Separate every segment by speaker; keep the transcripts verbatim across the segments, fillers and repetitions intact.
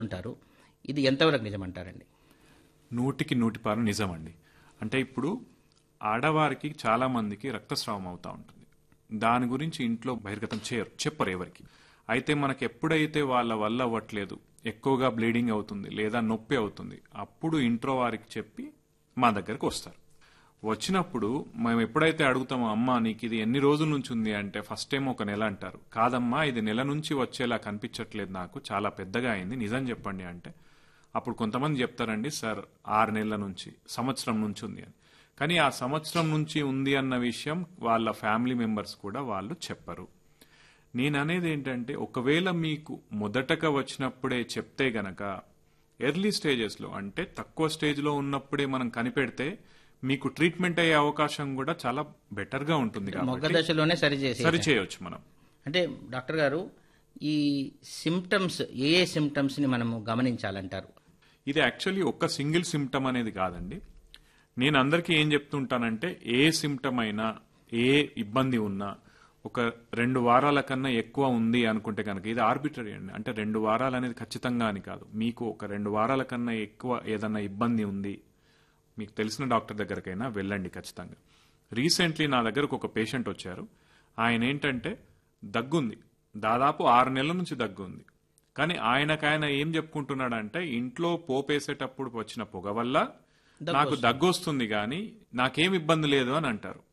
Speaker 1: ఉంటారు. ఇది ఎంతవరకు నిజమంటారండి?
Speaker 2: నూటికి నూటి పాలు నిజమండి. అంటే ఇప్పుడు ఆడవారికి చాలా మందికి రక్తస్రావం అవుతా ఉంటుంది. దాని గురించి ఇంట్లో బహిర్గతం చేయరు, చెప్పరు ఎవరికి. అయితే మనకి ఎప్పుడైతే వాళ్ళ వల్ల అవ్వట్లేదు, ఎక్కువగా బ్లీడింగ్ అవుతుంది లేదా నొప్పి అవుతుంది, అప్పుడు ఇంట్లో వారికి చెప్పి మా దగ్గరకు వస్తారు. వచ్చినప్పుడు మేము ఎప్పుడైతే అడుగుతామో, అమ్మా నీకు ఇది ఎన్ని రోజుల నుంచి ఉంది అంటే ఫస్ట్ టైం ఒక నెల అంటారు. కాదమ్మా ఇది నెల నుంచి వచ్చేలా కనిపించట్లేదు, నాకు చాలా పెద్దగా అయింది, నిజం చెప్పండి అంటే అప్పుడు కొంతమంది చెప్తారండి, సార్ ఆరు నెలల నుంచి సంవత్సరం నుంచి ఉంది అని. కానీ ఆ సంవత్సరం నుంచి ఉంది అన్న విషయం వాళ్ళ ఫ్యామిలీ మెంబర్స్ కూడా వాళ్ళు చెప్పరు. నేను అనేది ఏంటంటే, ఒకవేళ మీకు మొదటగా వచ్చినప్పుడే చెప్తే గనక ఎర్లీ స్టేజెస్లో అంటే తక్కువ స్టేజ్లో ఉన్నప్పుడే మనం కనిపెడితే మీకు ట్రీట్మెంట్ అయ్యే అవకాశం కూడా చాలా బెటర్గా ఉంటుంది.
Speaker 1: మొగ్గ దశలోనే సరి
Speaker 2: సరి చేయవచ్చు మనం.
Speaker 1: అంటే డాక్టర్ గారు, ఈ సిమ్టమ్స్ ఏ ఏ సిమ్టమ్స్ ని మనము గమనించాలంటారు?
Speaker 2: ఇది యాక్చువల్లీ ఒక్క సింగిల్ సిమ్టమ్ అనేది కాదండి. నేను అందరికీ ఏం చెప్తుంటానంటే, ఏ సిమ్టమ్ అయినా ఏ ఇబ్బంది ఉన్నా ఒక రెండు వారాల కన్నా ఎక్కువ ఉంది అనుకుంటే కనుక ఇది ఆర్బిటరీ అండి. అంటే రెండు వారాలు అనేది ఖచ్చితంగా అని కాదు. మీకు ఒక రెండు వారాల కన్నా ఎక్కువ ఏదన్నా ఇబ్బంది ఉంది, మీకు తెలిసిన డాక్టర్ దగ్గరకైనా వెళ్ళండి ఖచ్చితంగా. రీసెంట్లీ నా దగ్గరకు ఒక పేషెంట్ వచ్చారు. ఆయన ఏంటంటే దగ్గుంది, దాదాపు ఆరు నెలల నుంచి దగ్గు ఉంది. కానీ ఆయనకాయన ఏం చెప్పుకుంటున్నాడంటే, ఇంట్లో పోపేసేటప్పుడు వచ్చిన పొగ వల్ల నాకు దగ్గు వస్తుంది కానీ నాకేం ఇబ్బంది లేదు అని అంటారు.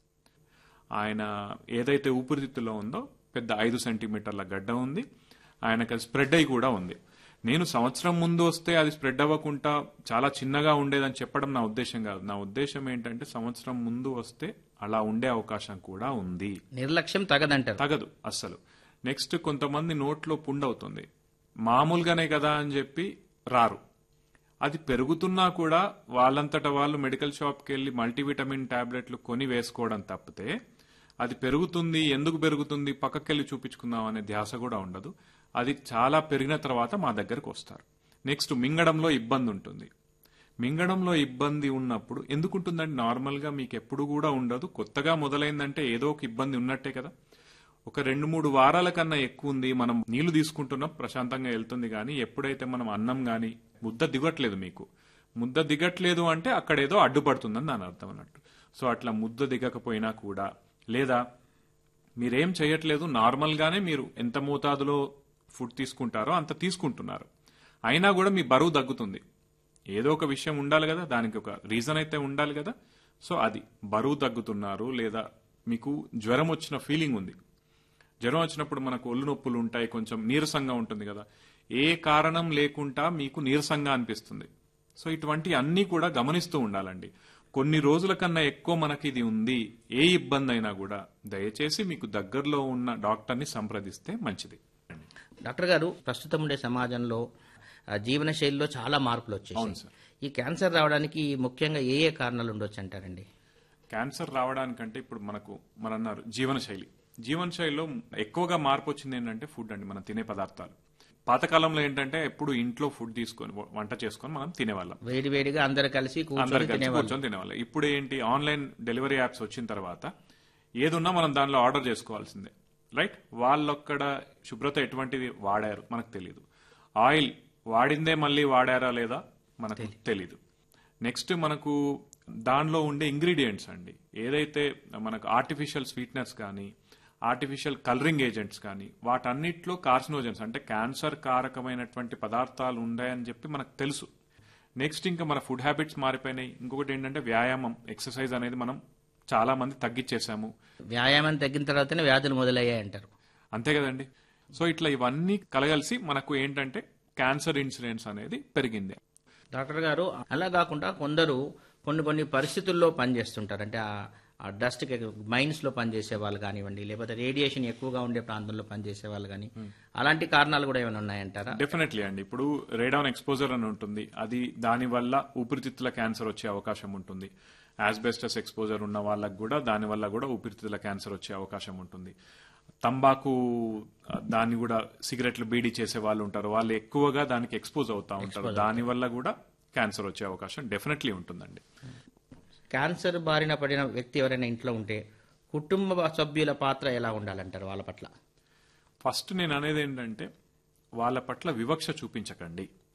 Speaker 2: ఆయన ఏదైతే ఊపిరితిత్తులో ఉందో పెద్ద ఐదు సెంటీమీటర్ల గడ్డ ఉంది, ఆయనకు అది స్ప్రెడ్ అయి కూడా ఉంది. నేను సంవత్సరం ముందు వస్తే అది స్ప్రెడ్ అవ్వకుండా చాలా చిన్నగా ఉండేదని చెప్పడం నా ఉద్దేశం కాదు. నా ఉద్దేశం ఏంటంటే, సంవత్సరం ముందు వస్తే అలా ఉండే అవకాశం కూడా ఉంది.
Speaker 1: నిర్లక్ష్యం తగదంటారు?
Speaker 2: తగదు అస్సలు. నెక్స్ట్, కొంతమంది నోట్లో పుండవుతుంది, మామూలుగానే కదా అని చెప్పి రారు. అది పెరుగుతున్నా కూడా వాళ్ళంతట వాళ్ళు మెడికల్ షాప్కి వెళ్ళి మల్టీవిటమిన్ టాబ్లెట్లు కొని వేసుకోవడం తప్పితే, అది పెరుగుతుంది, ఎందుకు పెరుగుతుంది, పక్కకెళ్ళి చూపించుకుందాం అనే ధ్యాస కూడా ఉండదు. అది చాలా పెరిగిన తర్వాత మా దగ్గరకు వస్తారు. నెక్స్ట్, మింగడంలో ఇబ్బంది ఉంటుంది. మింగడంలో ఇబ్బంది ఉన్నప్పుడు ఎందుకు ఉంటుందంటే, నార్మల్గా మీకు ఎప్పుడు కూడా ఉండదు. కొత్తగా మొదలైందంటే ఏదో ఒక ఇబ్బంది ఉన్నట్టే కదా. ఒక రెండు మూడు వారాల కన్నా ఎక్కువ ఉంది, మనం నీళ్లు తీసుకుంటున్నాం, ప్రశాంతంగా వెళ్తుంది. కానీ ఎప్పుడైతే మనం అన్నం కానీ ముద్ద దిగట్లేదు, మీకు ముద్ద దిగట్లేదు అంటే అక్కడ ఏదో అడ్డుపడుతుందని దాని అర్థం అన్నట్టు. సో అట్లా ముద్ద దిగకపోయినా కూడా, లేదా మీరేం చేయట్లేదు, నార్మల్గానే మీరు ఎంత మోతాదులో ఫుడ్ తీసుకుంటారో అంత తీసుకుంటున్నారు, అయినా కూడా మీ బరువు తగ్గుతుంది. ఏదో ఒక విషయం ఉండాలి కదా, దానికి ఒక రీజన్ అయితే ఉండాలి కదా. సో అది బరువు తగ్గుతున్నారు, లేదా మీకు జ్వరం వచ్చిన ఫీలింగ్ ఉంది. జ్వరం వచ్చినప్పుడు మనకు ఒళ్ళు నొప్పులు ఉంటాయి, కొంచెం నీరసంగా ఉంటుంది కదా. ఏ కారణం లేకుండా మీకు నీరసంగా అనిపిస్తుంది. సో ఇటువంటి అన్నీ కూడా గమనిస్తూ ఉండాలండి. కొన్ని రోజుల కన్నా ఎక్కువ మనకి ఇది ఉంది, ఏ ఇబ్బంది అయినా కూడా దయచేసి మీకు దగ్గరలో ఉన్న డాక్టర్ని సంప్రదిస్తే మంచిది.
Speaker 1: డాక్టర్ గారు, ప్రస్తుతం ఉండే సమాజంలో జీవన శైలిలో చాలా మార్పులు వచ్చాయి. ఈ క్యాన్సర్ రావడానికి ముఖ్యంగా ఏ ఏ కారణాలు ఉండొచ్చు అంటారండి?
Speaker 2: క్యాన్సర్ రావడానికంటే ఇప్పుడు మనకు మన అన్నారు జీవన శైలి. జీవన శైలిలో ఎక్కువగా మార్పు వచ్చింది ఏంటంటే ఫుడ్ అండి, మనం తినే పదార్థాలు. పాతకాలంలో ఏంటంటే ఎప్పుడు ఇంట్లో ఫుడ్ తీసుకొని వంట చేసుకొని మనం తినేవాళ్ళం,
Speaker 1: వేడి వేడిగా అందరు కలిసి
Speaker 2: అందరు కలిసి కూర్చొని తినేవాళ్ళం. ఇప్పుడు ఏంటి, ఆన్లైన్ డెలివరీ యాప్స్ వచ్చిన తర్వాత ఏదున్నా మనం దానిలో ఆర్డర్ చేసుకోవాల్సిందే, రైట్? వాళ్ళొక్కడ శుభ్రత ఎటువంటిది వాడారు మనకు తెలియదు. ఆయిల్ వాడిందే మళ్ళీ వాడారా లేదా మనకు తెలీదు. నెక్స్ట్, మనకు దానిలో ఉండే ఇంగ్రీడియంట్స్ అండి, ఏదైతే మనకు ఆర్టిఫిషియల్ స్వీట్నెస్ కానీ ఆర్టిఫిషియల్ కలరింగ్ ఏజెంట్స్ కానీ, వాటన్నిటిలో కార్సినోజన్స్ అంటే క్యాన్సర్ కారకమైనటువంటి పదార్థాలు ఉన్నాయని చెప్పి మనకు తెలుసు. నెక్స్ట్, ఇంకా మన ఫుడ్ హ్యాబిట్స్ మారిపోయినాయి. ఇంకొకటి ఏంటంటే వ్యాయామం, ఎక్సర్సైజ్ అనేది మనం చాలా మంది తగ్గించేసాము.
Speaker 1: వ్యాయామం తగ్గిన తర్వాతనే వ్యాధులు మొదలయ్యాయి అంటారు,
Speaker 2: అంతే కదండి. సో ఇట్లా ఇవన్నీ కలగలిసి మనకు ఏంటంటే క్యాన్సర్ ఇన్సిడెన్స్ అనేది పెరిగింది.
Speaker 1: డాక్టర్ గారు, అలా కాకుండా కొందరు కొన్ని కొన్ని పరిస్థితుల్లో పనిచేస్తుంటారు. అంటే ఆ డస్ట్ మైన్స్ లో పనిచేసే వాళ్ళు కానివ్వండి, లేకపోతే రేడియేషన్ ఎక్కువగా ఉండే ప్రాంతంలో పనిచేసే వాళ్ళు కానీ, అలాంటి కారణాలు కూడా ఏమైనా ఉన్నాయంటారా?
Speaker 2: డెఫినెట్లీ అండి. ఇప్పుడు రేడాన్ ఎక్స్పోజర్ అని ఉంటుంది, అది దానివల్ల ఊపిరితిత్తుల క్యాన్సర్ వచ్చే అవకాశం ఉంటుంది. ఆస్బెస్టస్ ఎక్స్పోజర్ ఉన్న వాళ్ళకు కూడా దానివల్ల కూడా ఊపిరితిత్తుల క్యాన్సర్ వచ్చే అవకాశం ఉంటుంది. తంబాకు, దాన్ని కూడా సిగరెట్లు బీడీ చేసే వాళ్ళు ఉంటారు, వాళ్ళు ఎక్కువగా దానికి ఎక్స్పోజ్ అవుతా ఉంటారు, దానివల్ల కూడా క్యాన్సర్ వచ్చే అవకాశం డెఫినెట్లీ ఉంటుందండి.
Speaker 1: క్యాన్సర్ బారిన పడిన వ్యక్తి ఎవరైనా ఇంట్లో ఉంటే కుటుంబ సభ్యుల పాత్ర ఎలా ఉండాలంటారు వాళ్ళ పట్ల?
Speaker 2: ఫస్ట్ నేను అనేది ఏంటంటే, వాళ్ళ పట్ల వివక్ష చూపించకండి.